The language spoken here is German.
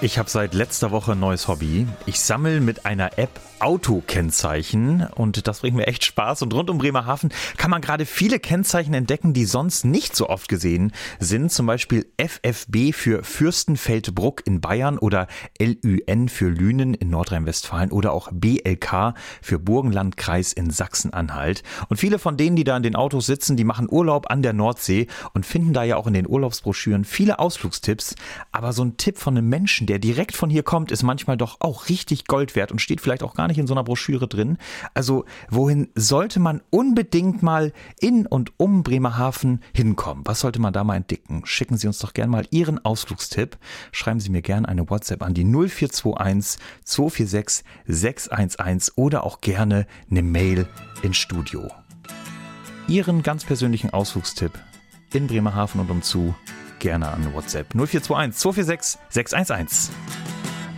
Ich habe seit letzter Woche ein neues Hobby. Ich sammle mit einer App Autokennzeichen und das bringt mir echt Spaß. Und rund um Bremerhaven kann man gerade viele Kennzeichen entdecken, die sonst nicht so oft gesehen sind. Zum Beispiel FFB für Fürstenfeldbruck in Bayern oder LÜN für Lünen in Nordrhein-Westfalen oder auch BLK für Burgenlandkreis in Sachsen-Anhalt. Und viele von denen, die da in den Autos sitzen, die machen Urlaub an der Nordsee und finden da ja auch in den Urlaubsbroschüren viele Ausflugstipps. Aber so ein Tipp von einem Menschen, der direkt von hier kommt, ist manchmal doch auch richtig Gold wert und steht vielleicht auch gar nicht in so einer Broschüre drin. Also wohin sollte man unbedingt mal in und um Bremerhaven hinkommen? Was sollte man da mal entdecken? Schicken Sie uns doch gerne mal Ihren Ausflugstipp. Schreiben Sie mir gerne eine WhatsApp an die 0421 246 611 oder auch gerne eine Mail ins Studio. Ihren ganz persönlichen Ausflugstipp in Bremerhaven und umzu gerne an WhatsApp 0421 246 611.